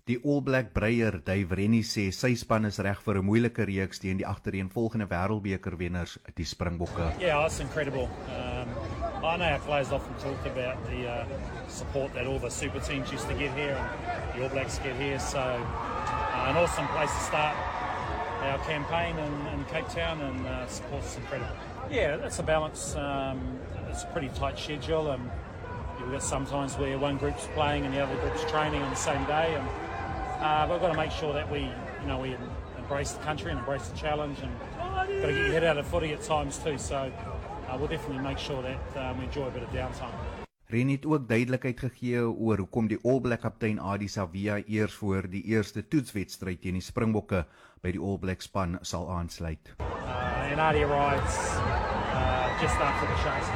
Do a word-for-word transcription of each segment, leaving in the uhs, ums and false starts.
Die All Black breier Dave Rennie sê sy span is reg vir 'n moeilike reeks teen die agtereenvolgende wêreldbeker wenners, die Springbokke. Yeah, it's incredible. Um, I know our players often talk about the uh, support that all the super teams used to get here and the All Blacks get here, so uh, an awesome place to start our campaign in, in Cape Town, and uh, support's incredible. Yeah, it's a balance. Um, it's a pretty tight schedule, and you've got sometimes where one group's playing and the other group's training on the same day, and uh, we've got to make sure that we, you know, we embrace the country and embrace the challenge, and got to get your head out of footy at times too. So uh, we'll definitely make sure that um, we enjoy a bit of downtime. Rennie het ook duidelikheid gegee oor hoekom die All Black kaptein Adi Savia eers voor die eerste toetswedstryd teen die Springbokke by die All Black span sal aansluit. Uh, and Adi arrives uh, just after the Sharks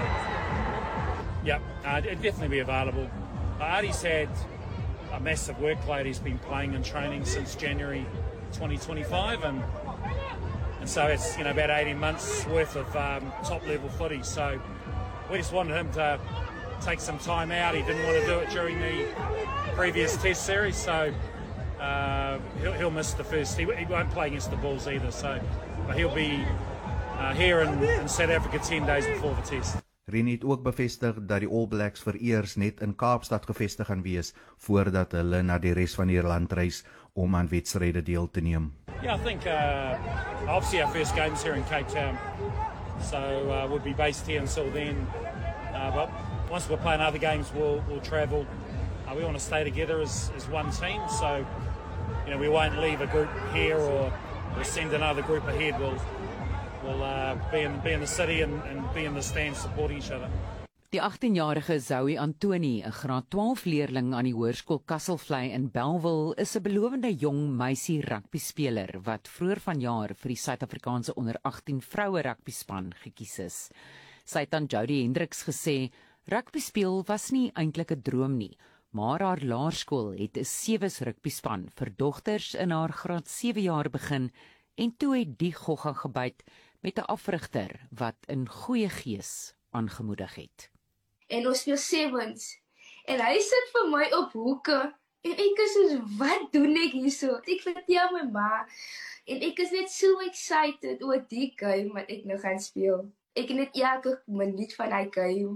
game. Yep, uh, it'd definitely be available. Uh, Adi's had a massive workload. He's been playing and training since January twenty twenty-five, and and so it's, you know, about eighteen months worth of um, top level footy. So we just wanted him to take some time out. He didn't want to do it during the previous test series, so uh, he'll, he'll miss the first. He, he won't play against the Bulls either, so but he'll be uh, here in, in South Africa ten days before the test. Rennie het ook bevestig dat die All Blacks vereers net in Kaapstad gevestig gaan wees voordat hulle na die res van die land reis om aan wedstryde deel te neem. Yeah, I think uh, obviously our first game's here in Cape Town, so uh, we'll be based here until then. Uh, but once we're playing other games, we'll we'll travel. Uh, we want to stay together as as one team, so you know we won't leave a group here or we'll send another group ahead. We'll we'll uh, be in be in the city and, and be in the stands supporting each other. Die agttien-jarige Zoe Antoni, 'n graad twaalf leerling aan die hoërskool Castlevlei in Bellville, is 'n belowende jong meisie rugbyspeler wat vroeër vanjaar vir die Suid-Afrikaanse onder agttien vroue rugbyspan gekies is. Sy het aan Jody Hendricks gesê, rugby speel was nie eintlik 'n droom nie, maar haar laerskool het 'n sewes rugbyspan vir dogters in haar graad sewe jaar begin, en toe het die gogga gebyt met 'n afrigter wat in goeie gees aangemoedig het. En ons speel sevens, en hy sit vir my op hoeke, en ek is soos, wat doen ek hierso? Ek vertel my ma, en ek is net so excited oor die game wat ek nou gaan speel. Ek het net elke minuut van die game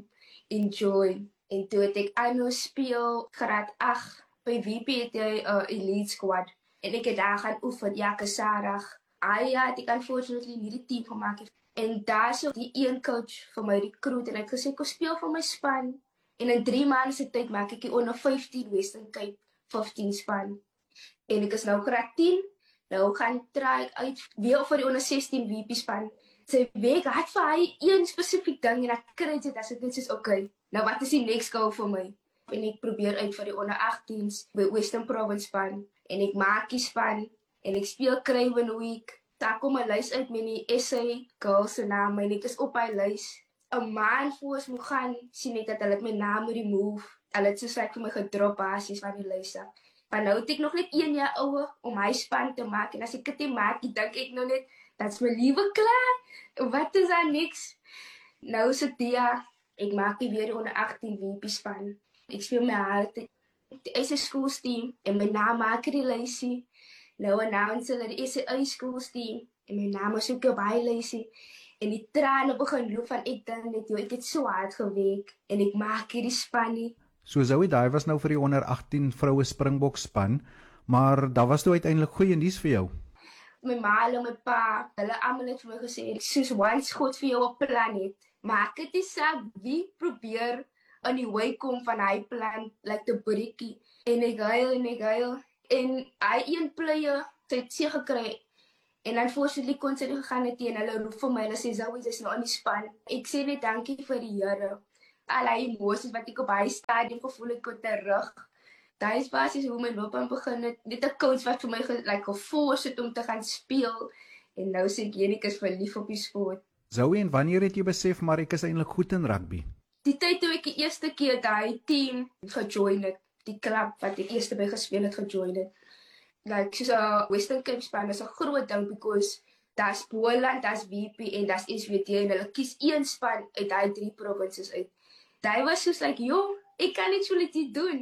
enjoy. En toe het ek aanhou speel, graad agt, by W P het hy 'n uh, elite squad. En ek het daar gaan oefen, elke Saterdag. Ah ja, het ek unfortunately nie die team gemaak het. En daar so die een coach vir my recruit, en hy het gesê, kom speel vir my span. En in drie maande se tyd maak ek die onder vyftien Western Cape vyftien span. En ek is nou graad tien, nou gaan try ek uit, weer vir die onder sestien W P span. Sy week het vir hy een spesifiek ding, en ek kry dit as ek net soos, okay, nou wat is die next goal vir my? En ek probeer uit vir die onder agtiens by Western Province span, en ek maak die span, en ek speel Craven Week. Daar kom 'n lys uit met die S A girls se name, en ek is op hy lys. 'n maand voor ons moet gaan, sien ek dat hulle my naam remove. Hulle het soos ek vir my gedrop basies van die lys af. Maar nou het ek nog net een jaar ouer om hy span te maak, en as ek dit maak, dink ek nou net, dat is my liewe klaar. Wat is daar niks? Nou is dit ja, ek maak die weer onder agttien W P span. Ek speel my hart. Die S A schools team, en my naam maak die lysie. Nou announce hulle die S A schools team, en my naam is ook op hy lysie. En die trane begin loop van ek dink net, joh, ek het so hard gewerk, en ek maak hierdie span nie. So Zoe, daai was nou vir die onder agttien vroue Springbok span, maar daar was toe uiteindelik goeie nuus vir jou. My ma en my pa, hulle almal het vir my gesê, soos once God vir jou 'n plan het, maak dit nie saak wie probeer aan die way kom van hy plan, like the brikkie. En ek huil en ek huil, en hy een player, sy het seer gekry, en unfortunately kon sy nie gegaan het teen, hulle roep vir my, hulle sê, Zoe, sy is nou in die span. Ek sê net dankie vir die Here. Al hy emoties wat ek op hy stadium gevoel het, kon terug. Daar is basis hoe my loopbaan begin het, net 'n coach wat vir my ge, like, geforce het om te gaan speel, en nou sê ek, ek is verlief op die sport. Zoe, en wanneer het jy besef, maar ek is eintlik goed in rugby? Die tyd toe ek die eerste keer daai team gejoin het, die klub wat ek eerste by gespeel het gejoin het. Like, soos 'n Western Cape span is 'n groot ding, because daar's Boland, daar's W P en daar's S W T, en hulle kies een span uit daai drie provinces uit. Daai was soos like, joh, ek kan net so net doen.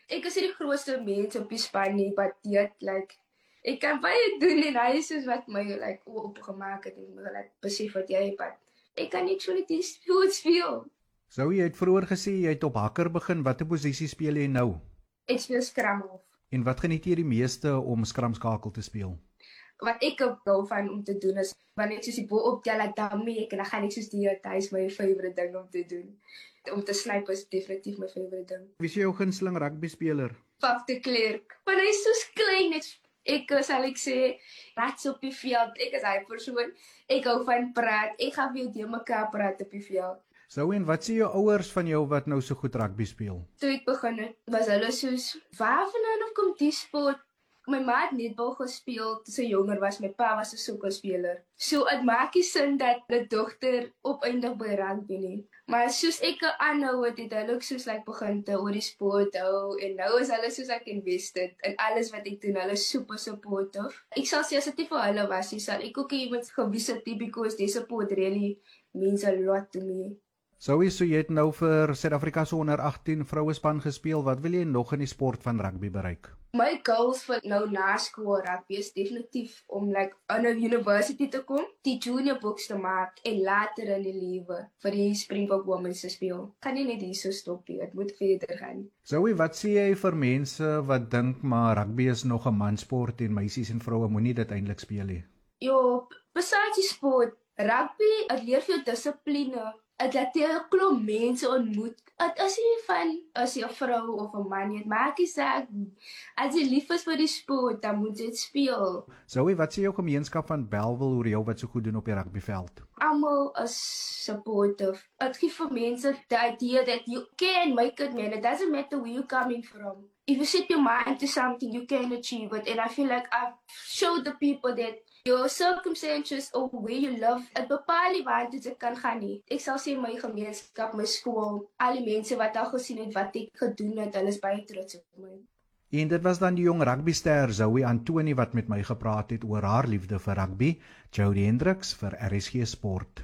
Ek is nie die grootste mens op die span nie, but yet, like, ek kan baie doen en hy is soos wat my like, opgemaak het en my like, besef wat jy het. Ek kan actually die goed speel. Sou jy het vroeër gesê jy het op hakker begin, watter posisie speel jy nou? Ek speel scrum half. En wat geniet jy die meeste om skramskakel te speel? Wat ek ook hou van om te doen is, wanneer ek soos die bal optel, like, dan mee ek, en dan gaan ek soos die hele tyd my favourite ding om te doen. Om te snipe is definitief my favourite ding. Wie is jou gunsteling rugby speler? Paf de Klerk. Want hy is soos klein, net ek sal ek sê, rats op die veld, ek is hy persoon, ek hou van praat, ek gaan vir jou die mekaar praat op die veld. Sou en wat sê jou ouers van jou wat nou so goed rugby speel? Toe ek begin het, was hulle soos, waar vandaan of kom die sport? My ma het netbal gespeel toe sy jonger was, my pa was 'n sokkerspeler. So het maak nie sin dat die dogter opeindig by rugby nie. Maar soos ek aanhou het, het hulle ook soos like, begin te oor die sport hou, en nou is hulle soos ek invested in alles wat ek doen, hulle is super supportive. Ek sal sê as dit nie vir hulle was, nie, sal ek ook iemand gewys het, because die support really means a lot to me. Sou jy so jy het nou vir Suid-Afrika se onder agttien vrouespan gespeel, wat wil jy nog in die sport van rugby bereik? My goals vir nou na skool rugby is definitief om like aan 'n university te kom, die junior books te maak en later in die lewe vir die Springbok Women te speel. Kan nie net hier so stop nie, dit moet verder gaan. Zoe, wat sê jy vir mense wat dink maar rugby is nog 'n mansport en meisies en vroue moenie dit eintlik speel nie? Jo, besides die sport, rugby, het leer vir jou dissipline. Het laat jy 'n klomp mense ontmoet. Het is nie van as jy 'n vrou of 'n man het, maak nie saak. As jy lief is vir die sport, dan moet jy dit speel. Zoe, wat sê jou gemeenskap van Bellville oor jou wat so goed doen op die rugbyveld? Almal is supportive. Het gee vir mense the idea that you can make it, man. It doesn't matter where you're coming from. If you set your mind to something, you can achieve it. And I feel like I've showed the people that your circumstances or where you live, het bepaal nie waar dit kan gaan nie. Ek sal sê my gemeenskap, my skool, al die mense wat al gesien het wat ek gedoen het, hulle is baie trots op my. En dit was dan die jong rugbyster Zoe Antoni wat met my gepraat het oor haar liefde vir rugby. Jody Hendricks vir R S G Sport.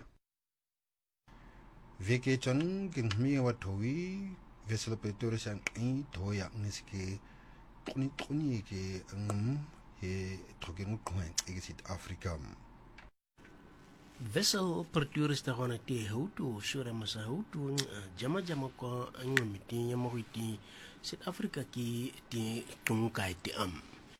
Veke chon gingmi watoi vesel Pretoria sang i toya ngiske toni toni ke ngum he trogen kwen ek Suid-Afrika. Vessel Pretoria sta gona te houtu sure masa houtu jama jama ko ngomiti yama hoiti Suid-Afrika ki te tungkai te am.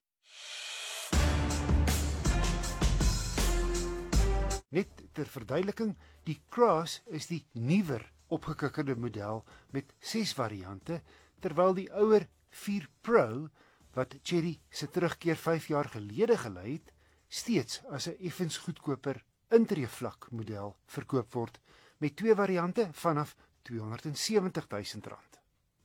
Net ter verduideliking, die Cross is die nuwer opgekikkerde model met ses variante, terwyl die ouer vier Pro wat Cherry se terugkeer vyf jaar gelede gelei het, steeds as 'n effens goedkoper intreevlak model verkoop word met twee variante vanaf tweehonderdsewentig duisend rand.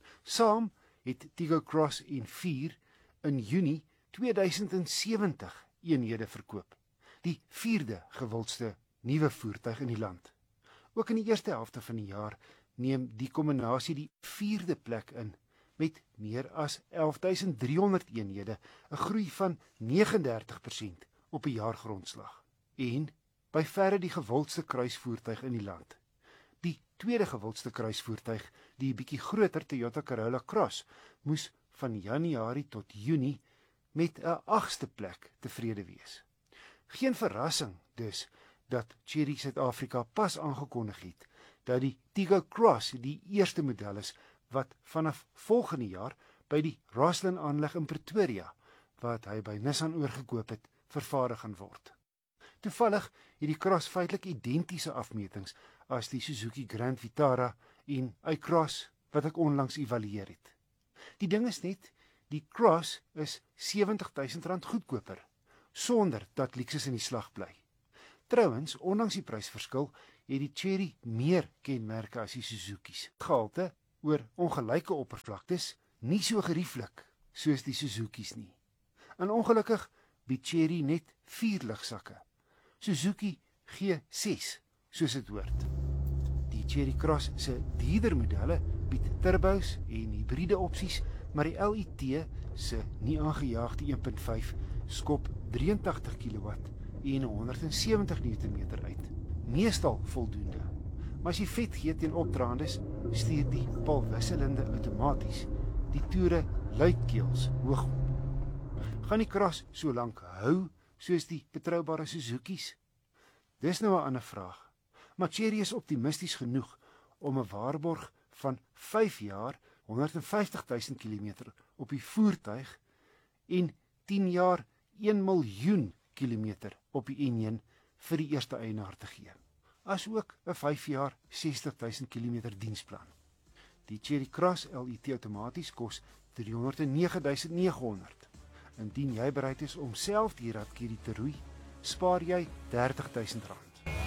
Saam het Tigo Cross en vier in Junie tweeduisend sewentig eenhede verkoop, die vierde gewildste nuwe voertuig in die land. Ook in die eerste helfte van die jaar neem die kombinasie die vierde plek in met meer as elfduisend driehonderd eenhede, 'n groei van negenendertig persent op 'n jaargrondslag en by verre die gewildste kruisvoertuig in die land. Die tweede gewildste kruisvoertuig, die bietjie groter Toyota Corolla Cross, moes van Januarie tot Junie met 'n agste plek tevrede wees. Geen verrassing dus dat Cherry Suid-Afrika pas aangekondig het dat die Tigo Cross die eerste model is wat vanaf volgende jaar by die Rosslyn aanleg in Pretoria, wat hy by Nissan oorgekoop het, vervaardig gaan word. Toevallig het die Cross feitelik identiese afmetings as die Suzuki Grand Vitara en iCross wat ek onlangs evalueer het. Die ding is net, die Cross is sewentig duisend rand goedkoper, sonder dat Lexus in die slag bly. Trouwens, ondanks die prysverskil, het die Cherry meer kenmerke as die Suzuki's. Gehalte oor ongelyke oppervlaktes, nie so gerieflik soos die Suzuki's nie. En ongelukkig bied Cherry net vier ligsakke. Suzuki G ses, soos dit hoort. Die Cherry Cross se dierder modelle bied turbos en hybride opsies, maar die L I T se nie aangejaagde een punt vyf skop drieëntagtig kilowatt en honderdsewentig newtonmeter uit. Meestal voldoende. Maar as jy vet gee teen opdraandes, stuur die palwisselende outomaties die toere luidkeels hoog. Gaan die kras so lank hou soos die betroubare Suzuki's? Dis nou 'n ander vraag. Maar Chery is optimisties genoeg om 'n waarborg van vyf jaar, honderdvyftig duisend kilometer op die voertuig en tien jaar een miljoen kilometer op die N een vir die eerste eienaar te gee. Asook 'n vyf jaar sestig duisend kilometer diensplan. Die Chery Cross L E T outomaties kos driehonderdnege duisend negehonderd. Indien jy bereid is om self die radkieri te roei, spaar jy dertig duisend rand.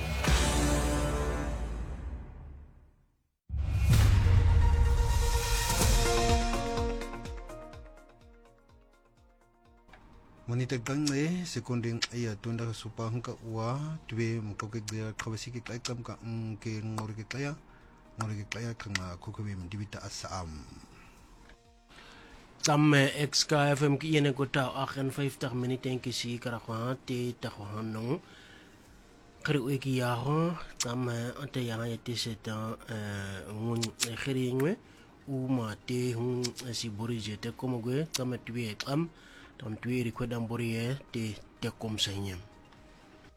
Monita gange sekondeng aya tonda supa hangka wa twe mkoke gya khabasiki klai kam ka ke ngori ke klaya ngori ke klaya kanga kokobe mdibita asam. Samme X K F M ki ene kota vyftig minute en kisi kara kwa te ta kwa no kru eki ya ho samme ante ya ya te seta ngun khringwe u ma te hun si borije te komogwe samme twe kam dan twe rikwedam borie te te kom senyem.